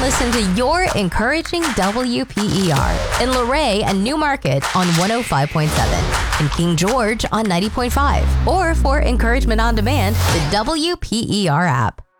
listen to your encouraging WPER in Luray and Newmarket on 105.7 and King George on 90.5. Or for encouragement on demand, the WPER app.